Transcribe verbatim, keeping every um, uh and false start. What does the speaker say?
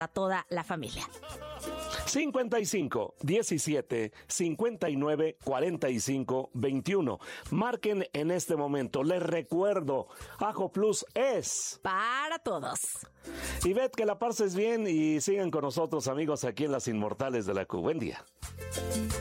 a toda la familia. cincuenta y cinco, diecisiete, cincuenta y nueve, cuarenta y cinco, veintiuno. Marquen en este momento. Les recuerdo, Ajo Plus es para todos. Ivette, que la pases bien y sigan con nosotros, amigos, aquí en Las Inmortales de la Q. Buen día.